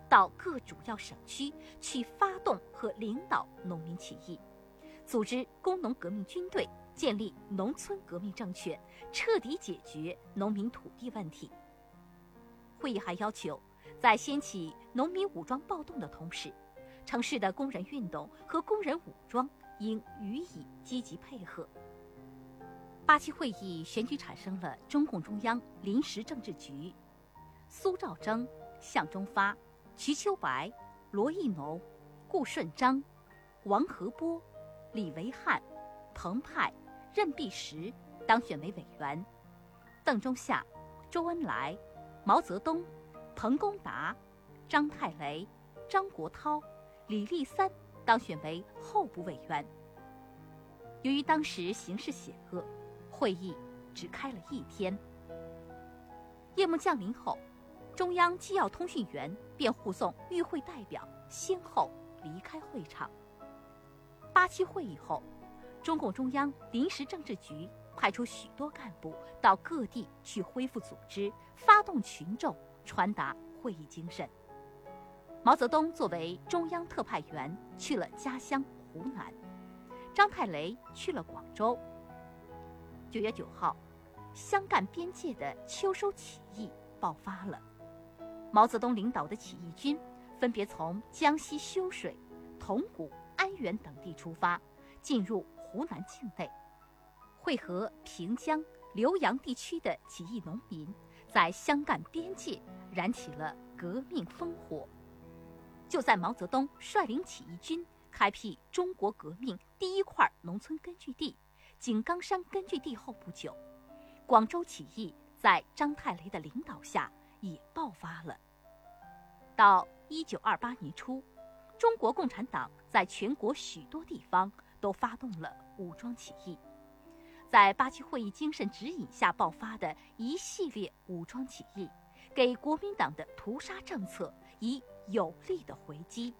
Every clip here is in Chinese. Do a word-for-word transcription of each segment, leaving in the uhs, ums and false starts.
到各主要省区去发动和领导农民起义，组织工农革命军队，建立农村革命政权，彻底解决农民土地问题。会议还要求，在掀起农民武装暴动的同时，城市的工人运动和工人武装应予以积极配合。八七会议选举产生了中共中央临时政治局，苏兆征、向忠发、瞿秋白、罗亦农、顾顺章、王和波、李维汉、彭湃、任弼时当选为委员，邓中夏、周恩来、毛泽东、彭公达、张太雷、张国焘、李立三当选为候补委员。由于当时形势险恶，会议只开了一天。夜幕降临后，中央机要通讯员便护送与会代表先后离开会场。八七会议后，中共中央临时政治局派出许多干部到各地去恢复组织，发动群众，传达会议精神。毛泽东作为中央特派员去了家乡湖南，张太雷去了广州。九月九号，湘赣边界的秋收起义爆发了。毛泽东领导的起义军分别从江西修水、铜鼓、安源等地出发，进入湖南境内，会合平江、浏阳地区的起义农民，在湘赣边界燃起了革命烽火。就在毛泽东率领起义军开辟中国革命第一块农村根据地井冈山根据地后不久，广州起义在张太雷的领导下也爆发了。到一九二八年初，中国共产党在全国许多地方都发动了武装起义。在八七会议精神指引下爆发的一系列武装起义，给国民党的屠杀政策以有力的回击。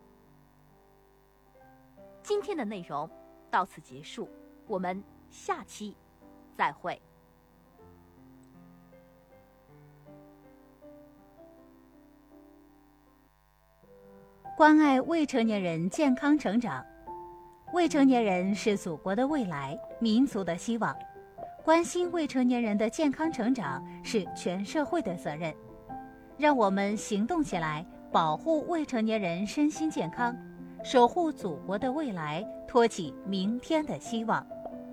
今天的内容到此结束，我们下期再会。 关爱未成年人健康成长。未成年人是祖国的未来，民族的希望。关心未成年人的健康成长是全社会的责任。让我们行动起来，保护未成年人身心健康，守护祖国的未来，托起明天的希望。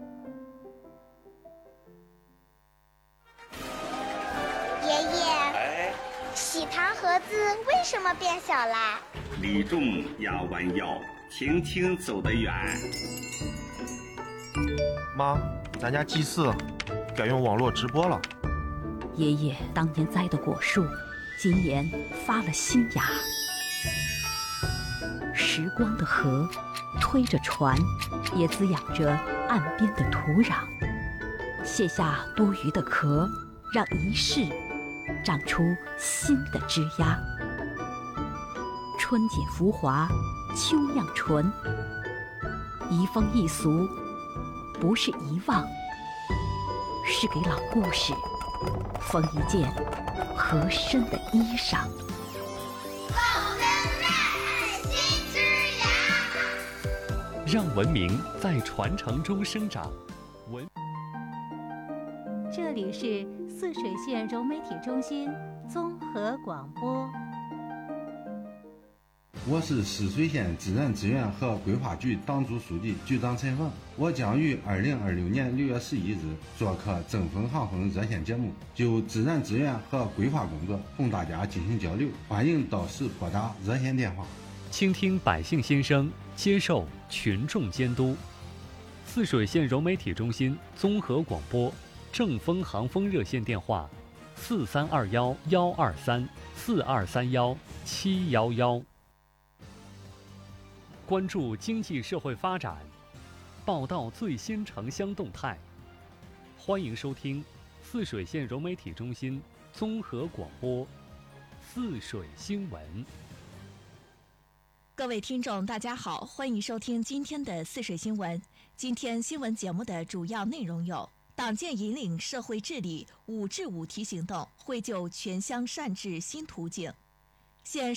爷爷， 哎， 喜糖盒子为什么变小啦？ 礼重要弯腰，轻轻走得远。 妈，咱家祭祀改用网络直播了。 爷爷当年栽的果树，今年发了新芽。时光的河推着船，也滋养着岸边的土壤。卸下多余的壳，让一世长出新的枝桠。春节浮华，秋酿醇。移风易俗，不是遗忘，是给老故事缝一件合身的衣裳。 老人爱新枝芽， 让文明在传承中生长。文。 这里是泗水县融媒体中心综合广播。 我是泗水县自然资源和规划局党组书记、局长陈凤。我将于二零二六年六月十一日做客正风航风热线节目，就自然资源和规划工作同大家进行交流。欢迎到时拨打热线电话， 倾听百姓心声，接受群众监督。泗水县融媒体中心综合广播正风航风热线电话：四三二幺幺二三四二三幺七幺幺。关注经济社会发展，报道最新城乡动态。欢迎收听泗水县融媒体中心综合广播泗水新闻。 各位听众大家好，欢迎收听今天的泗水新闻。今天新闻节目的主要内容有：党建引领社会治理五治五提行动，绘就全乡善治新图景；县